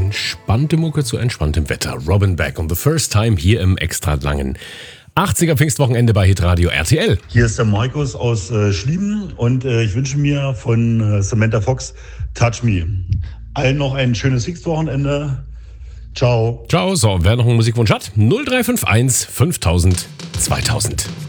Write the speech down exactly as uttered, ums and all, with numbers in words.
entspannte Mucke zu entspanntem Wetter. Robin Beck und The First Time hier im extra langen achtziger Pfingstwochenende bei Hitradio R T L. Hier ist der Markus aus äh, Schlieben und äh, ich wünsche mir von äh, Samantha Fox Touch Me. Allen noch ein schönes Pfingstwochenende. Ciao. Ciao. So, wer noch einen Musikwunsch hat, null drei fünf eins fünftausend zweitausend.